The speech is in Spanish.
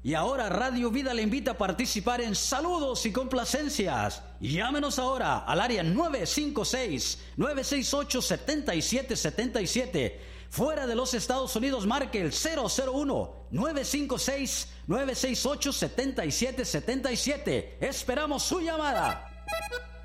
Y ahora Radio Vida le invita a participar en saludos y complacencias. Llámenos ahora al área 956-968-7777. Fuera de los Estados Unidos, marque el 001-956-968-7777. Esperamos su llamada.